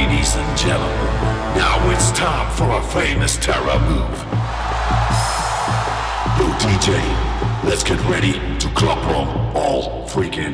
Ladies and gentlemen, now it's time for a famous terror move. Yo DJ, let's get ready to club on all freaking